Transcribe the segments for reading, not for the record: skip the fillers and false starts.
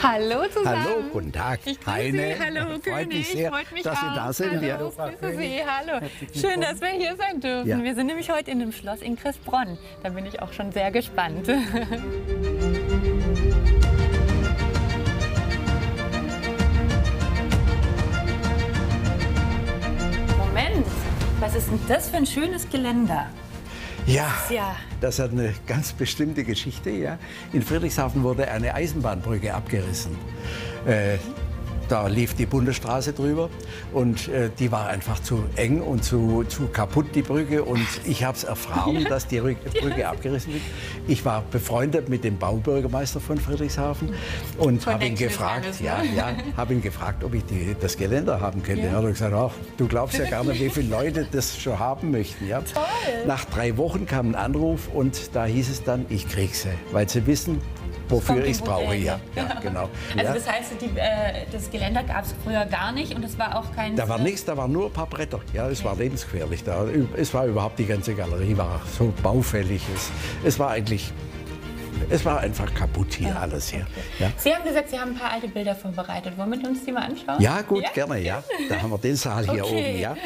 Hallo zusammen. Hallo, guten Tag. Ich grüße Sie. Hallo, freut mich sehr, dass Sie da sind. Hallo, grüße Sie. Hallo. Schön, dass wir hier sein dürfen. Ja. Wir sind nämlich heute in dem Schloss in Kressbronn. Da bin ich auch schon sehr gespannt. Moment, was ist denn das für ein schönes Geländer? Ja, Ja. das hat eine ganz bestimmte Geschichte. Ja. In Friedrichshafen wurde eine Eisenbahnbrücke abgerissen. Da lief die Bundesstraße drüber und die war einfach zu eng und zu kaputt, die Brücke. Und ich habe es erfahren, dass die Brücke abgerissen wird. Ich war befreundet mit dem Baubürgermeister von Friedrichshafen und habe ihn gefragt, alles, ne? habe ihn gefragt, ob ich das Geländer haben könnte. Ja. Er hat gesagt, ach, du glaubst ja gar nicht, wie viele Leute das schon haben möchten. Ja. Toll. Nach 3 Wochen kam ein Anruf und da hieß es dann, ich krieg sie, weil sie wissen, wofür kommt ich es im brauche. Modell. Ja, ja, genau. Also Ja. das heißt, das Geländer gab es früher gar nicht und es war auch kein... Da war nichts, da waren nur ein paar Bretter. Ja, es war lebensgefährlich. Es war überhaupt, die ganze Galerie war so baufällig. Es war einfach kaputt hier, alles hier. Ja. Sie haben gesagt, Sie haben ein paar alte Bilder vorbereitet. Wollen wir uns die mal anschauen? Ja, gut, gerne, ja. Da haben wir den Saal hier Okay. oben, ja.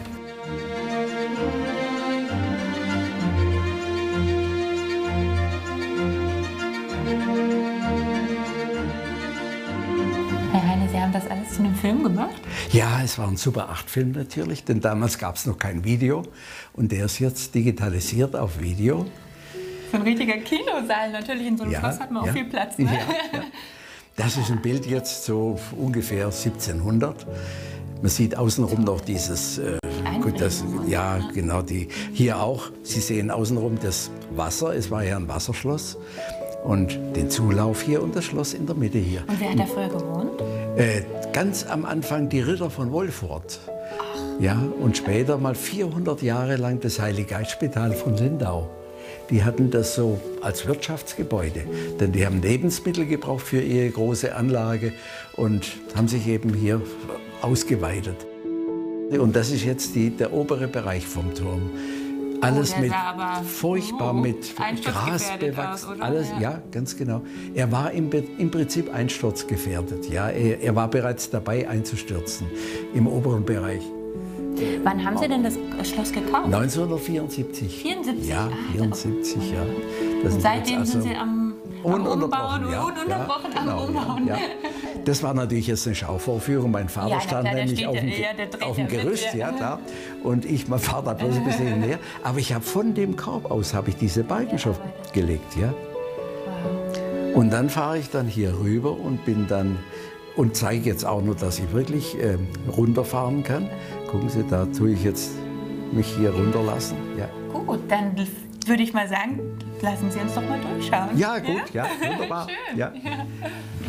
Herr Heine, Sie haben das alles zu einem Film gemacht? Ja, es war ein Super 8-Film natürlich, denn damals gab es noch kein Video. Und der ist jetzt digitalisiert auf Video. So ein richtiger Kinosaal. Natürlich, in so einem Schloss hat man auch viel Platz. Ne? Ja, ja. Das ist ein Bild jetzt so ungefähr 1700. Man sieht außenrum noch dieses, ja genau, hier auch. Sie sehen außenrum das Wasser, es war ja ein Wasserschloss. Und den Zulauf hier und das Schloss in der Mitte hier. Und wer hat da früher gewohnt? Ganz am Anfang die Ritter von Wolfurt. Ja, und später mal 400 Jahre lang das Heiliggeistspital von Lindau. Die hatten das so als Wirtschaftsgebäude, denn die haben Lebensmittel gebraucht für ihre große Anlage und haben sich eben hier ausgeweitet. Und das ist jetzt der obere Bereich vom Turm. Alles der mit sah aber furchtbar mit Gras einsturzgefährdet bewachsen. aus, oder? Alles, ja, ganz genau. Er war im Prinzip einsturzgefährdet. Ja, er war bereits dabei einzustürzen im oberen Bereich. Wann haben Sie denn das Schloss gekauft? 1974. 74? Ja, 74, ja. Das Und ist seitdem jetzt sind Sie am Umbauen und ja, ununterbrochen ja, am genau, Umbauen. Ja. Das war natürlich jetzt eine Schauvorführung. Mein Vater Ja, na stand klar, der nämlich steht auf dem, ja, der dreht auf ja dem mit, Gerüst, ja. ja klar. Und mein Vater bloß ein bisschen näher. Aber ich habe von dem Korb aus habe ich diese Balken schon gelegt, ja. Und dann fahre ich dann hier rüber und zeige jetzt auch nur, dass ich wirklich runterfahren kann. Gucken Sie, da tue ich jetzt mich hier runterlassen. Ja, Gut, dann würde ich mal sagen, lassen Sie uns doch mal durchschauen. ja gut, ja, wunderbar. Schön. Ja.